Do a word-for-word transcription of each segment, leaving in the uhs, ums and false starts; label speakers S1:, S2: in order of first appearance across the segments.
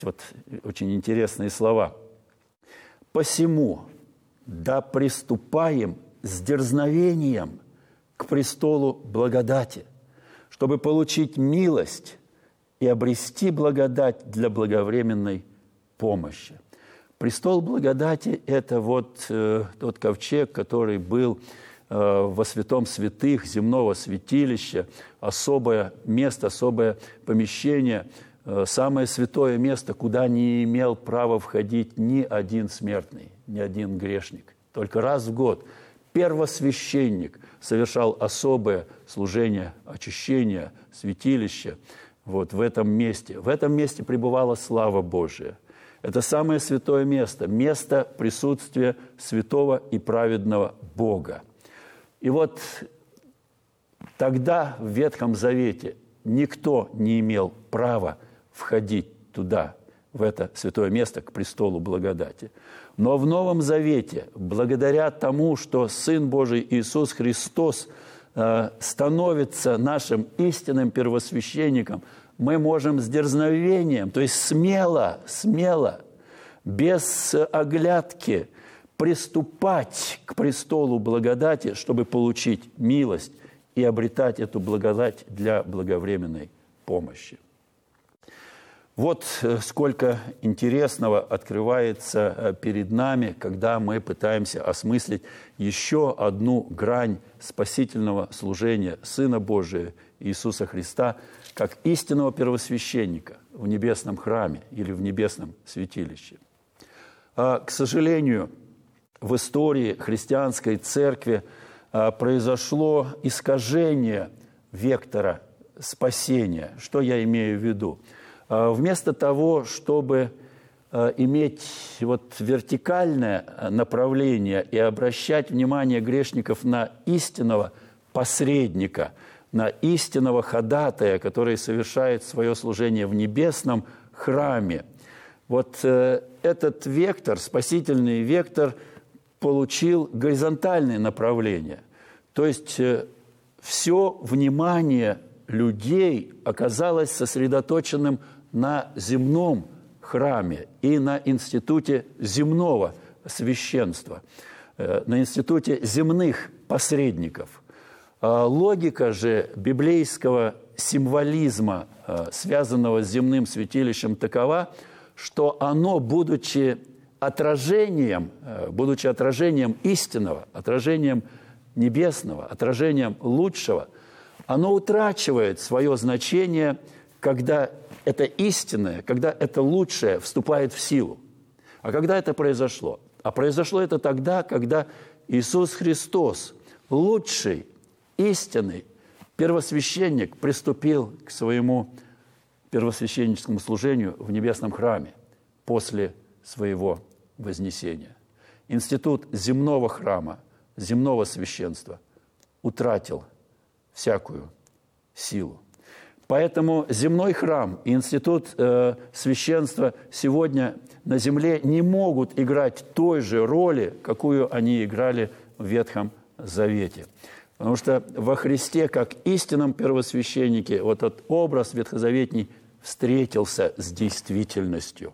S1: Вот очень интересные слова. «Посему да приступаем с дерзновением к престолу благодати, чтобы получить милость и обрести благодать для благовременной помощи». Престол благодати – это вот э, тот ковчег, который был э, во святом святых земного святилища, особое место, особое помещение, э, самое святое место, куда не имел права входить ни один смертный, ни один грешник. Только раз в год первосвященник совершал особое служение очищения святилища вот в этом месте. В этом месте пребывала слава Божия. Это самое святое место, место присутствия святого и праведного Бога. И вот тогда в Ветхом Завете никто не имел права входить туда, в это святое место, к престолу благодати. Но в Новом Завете, благодаря тому, что Сын Божий Иисус Христос э, становится нашим истинным первосвященником, мы можем с дерзновением, то есть смело, смело, без оглядки приступать к престолу благодати, чтобы получить милость и обретать эту благодать для благовременной помощи. Вот сколько интересного открывается перед нами, когда мы пытаемся осмыслить еще одну грань спасительного служения Сына Божия Иисуса Христа как истинного первосвященника в небесном храме или в небесном святилище. А, к сожалению, в истории христианской церкви а, произошло искажение вектора спасения. Что я имею в виду? А, вместо того, чтобы а, иметь вот вертикальное направление и обращать внимание грешников на истинного посредника, на истинного ходатая, который совершает свое служение в небесном храме. Вот э, этот вектор, спасительный вектор, получил горизонтальное направление. То есть э, все внимание людей оказалось сосредоточенным на земном храме и на институте земного священства, э, на институте земных посредников. Логика же библейского символизма, связанного с земным святилищем, такова, что оно, будучи отражением, будучи отражением истинного, отражением небесного, отражением лучшего, оно утрачивает свое значение, когда это истинное, когда это лучшее вступает в силу. А когда это произошло? А произошло это тогда, когда Иисус Христос, лучший, истинный первосвященник, приступил к своему первосвященническому служению в небесном храме после своего вознесения. Институт земного храма, земного священства утратил всякую силу. Поэтому земной храм и институт э, священства сегодня на земле не могут играть той же роли, какую они играли в Ветхом Завете. Потому что во Христе, как истинном первосвященнике, вот этот образ ветхозаветний встретился с действительностью.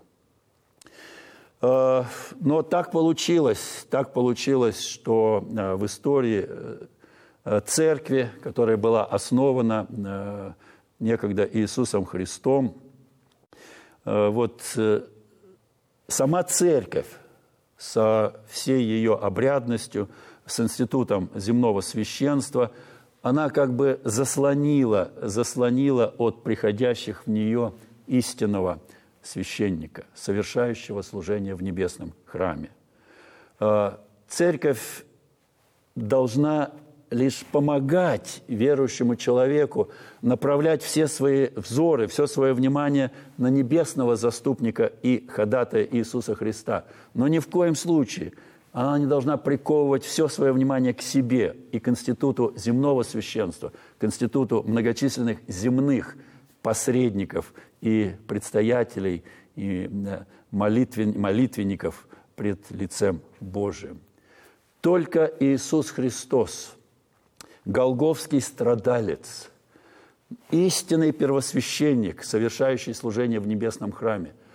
S1: Но так получилось, так получилось, что в истории церкви, которая была основана некогда Иисусом Христом, вот сама церковь со всей ее обрядностью, с институтом земного священства, она как бы заслонила, заслонила от приходящих в нее истинного священника, совершающего служение в небесном храме. Церковь должна лишь помогать верующему человеку направлять все свои взоры, все свое внимание на небесного заступника и ходатая Иисуса Христа. Но ни в коем случае она не должна приковывать все свое внимание к себе и к институту земного священства, к институту многочисленных земных посредников и предстоятелей, и молитвен, молитвенников пред лицем Божиим. Только Иисус Христос, голгофский страдалец, истинный первосвященник, совершающий служение в небесном храме,